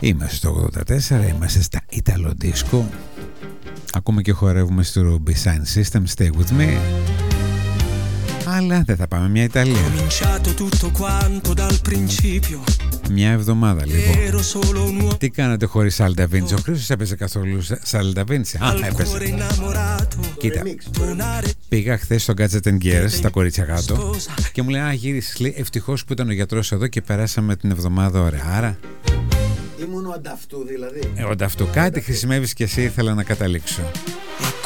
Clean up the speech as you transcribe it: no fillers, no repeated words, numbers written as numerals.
Είμαστε στο 84, είμαστε στα Italo Disco. Ακούμε και χορεύουμε στο Design System, Stay With Me. Αλλά δεν θα πάμε μια Ιταλία. Μια εβδομάδα λοιπόν. Τι κάνατε χωρίς Salda Vinci? Ο Χρήστος έπαιζε καθόλου Salda Vinci? Α, έπαιζε. Κοίτα, πήγα χθες στο Gadget and Gears, στα κορίτσια κάτω, και μου λέει, α, γύρισες, λέει, ευτυχώς που ήταν ο γιατρός εδώ και περάσαμε την εβδομάδα ωραία. Άρα ήμουν ο ανταυτού δηλαδή. Ο ανταυτού, κάτι χρησιμεύεις και εσύ, ήθελα να καταλήξω.